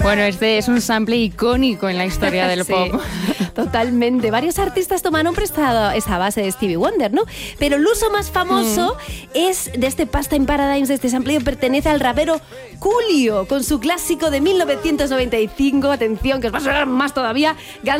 Bueno, este es un sample icónico en la historia del pop. Totalmente. Varios artistas tomaron prestado esa base de Stevie Wonder, ¿no? Pero el uso más famoso es de este Pasta in Paradise, de este sampleo, pertenece al rapero Coolio, con su clásico de 1995. Atención, que os va a sonar más todavía.